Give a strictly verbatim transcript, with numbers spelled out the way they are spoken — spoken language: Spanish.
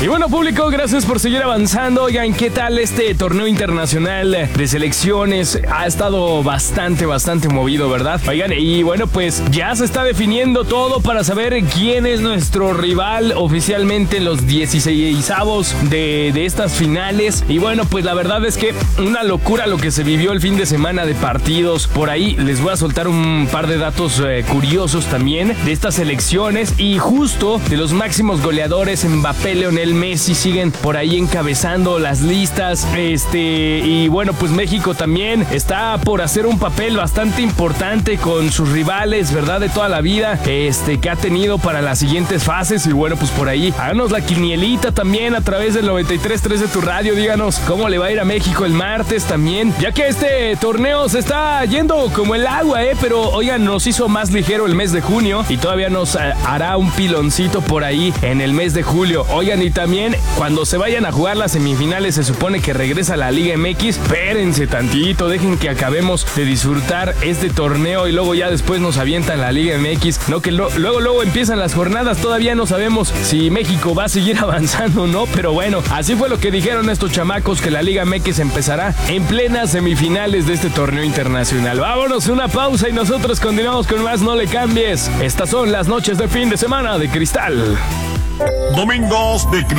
Y bueno, público, gracias por seguir avanzando. Oigan, ¿qué tal este torneo internacional de selecciones? Ha estado bastante, bastante movido, ¿verdad? Oigan, y bueno, pues ya se está definiendo todo para saber quién es nuestro rival oficialmente en los dieciseisavos de, de estas finales. Y bueno, pues la verdad es que una locura lo que se vivió el fin de semana de partidos. Por ahí les voy a soltar un par de datos eh, curiosos también de estas selecciones. Y justo de los máximos goleadores, Mbappé, Lionel Messi siguen por ahí encabezando las listas. Este, y bueno, pues México también está por hacer un papel bastante importante con sus rivales, ¿verdad? De toda la vida, este, que ha tenido para las siguientes fases. Y bueno, pues por ahí, háganos la quinielita también a través del noventa y tres punto tres de tu radio. Díganos cómo le va a ir a México el martes también, ya que este torneo se está yendo como el agua, ¿eh? Pero oigan, nos hizo más ligero el mes de junio y todavía nos hará un piloncito por ahí en el mes de julio. Oigan, y también cuando se vayan a jugar las semifinales, se supone que regresa la Liga M X. Espérense tantito, dejen que acabemos de disfrutar este torneo y luego ya después nos avientan la Liga M X. No, que lo, luego, luego empiezan las jornadas, todavía no sabemos si México va a seguir avanzando o no, pero bueno, así fue lo que dijeron estos chamacos, que la Liga M X empezará en plenas semifinales de este torneo internacional. Vámonos, una pausa y nosotros continuamos con más. No le cambies. Estas son las noches de fin de semana de Cristal. Domingos de Cristal.